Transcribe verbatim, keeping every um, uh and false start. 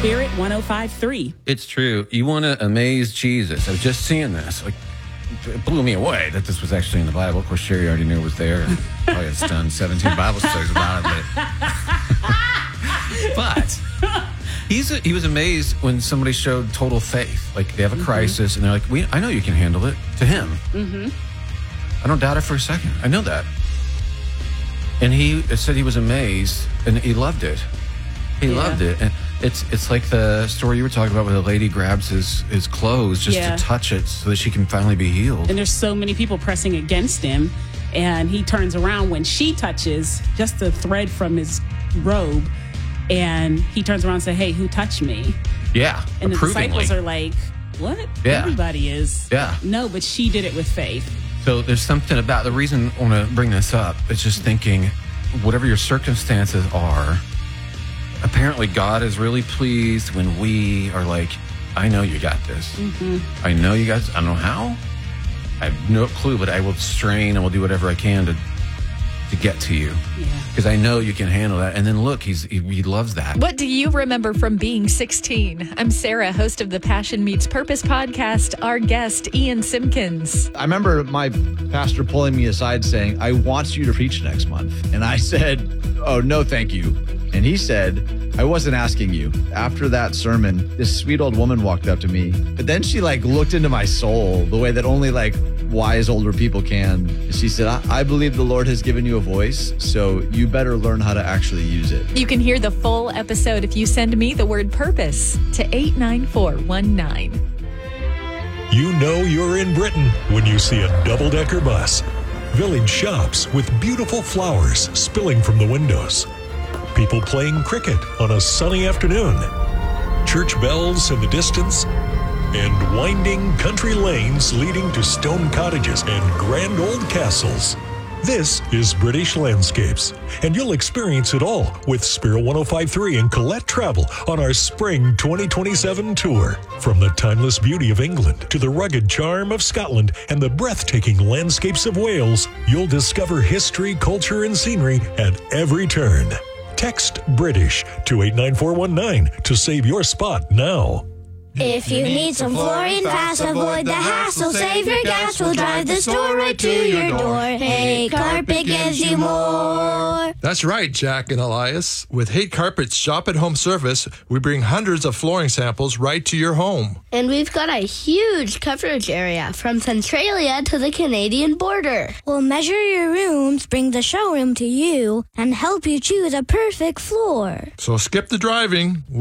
Spirit one oh five point three. It's true. You want to amaze Jesus. I was just seeing this. Like, it blew me away that this was actually in the Bible. Of course, Sherry already knew it was there. Probably has done seventeen Bible studies about it. But, but he's a, he was amazed when somebody showed total faith. Like, they have a mm-hmm. crisis, and they're like, "We, I know you can handle it." To him. Mm-hmm. I don't doubt it for a second. I know that. And he said he was amazed, and he loved it. He yeah. loved it. And it's it's like the story you were talking about where the lady grabs his, his clothes just yeah. to touch it so that she can finally be healed. And there's so many people pressing against him, and he turns around when she touches just the thread from his robe, and he turns around and says, "Hey, who touched me?" Yeah, and the disciples are like, "What?" Yeah. Everybody is. Yeah. No, but she did it with faith. So there's something about the reason I want to bring this up. It's just thinking, whatever your circumstances are, apparently God is really pleased when we are like, I know you got this. Mm-hmm. I know you guys. I don't know how. I have no clue, but I will strain and will do whatever I can to to get to you. Because yeah. I know you can handle that. And then look, he's he, he loves that. What do you remember from being sixteen? I'm Sarah, host of the Passion Meets Purpose podcast. Our guest, Ian Simpkins. I remember my pastor pulling me aside saying, "I want you to preach next month." And I said, "Oh, no, thank you." And he said, "I wasn't asking you." After that sermon, this sweet old woman walked up to me, but then she like looked into my soul the way that only like wise older people can. She said, I, I believe the Lord has given you a voice, so you better learn how to actually use it. You can hear the full episode if you send me the word purpose to eight nine four one nine. You know you're in Britain when you see a double-decker bus. Village shops with beautiful flowers spilling from the windows. People playing cricket on a sunny afternoon. Church bells in the distance. And winding country lanes leading to stone cottages and grand old castles. This is British Landscapes, and you'll experience it all with Spirit one oh five point three and Colette Travel on our Spring twenty twenty-seven tour. From the timeless beauty of England to the rugged charm of Scotland and the breathtaking landscapes of Wales, you'll discover history, culture, and scenery at every turn. Text BRITISH to eight nine four one nine to save your spot now. If you need some flooring fast, avoid the hassle, save your gas, we'll drive the store right to your door. Hate Carpet gives you more. That's right, Jack and Elias. With Hate Carpet's shop-at-home service, we bring hundreds of flooring samples right to your home. And we've got a huge coverage area from Centralia to the Canadian border. We'll measure your rooms, bring the showroom to you, and help you choose a perfect floor. So skip the driving.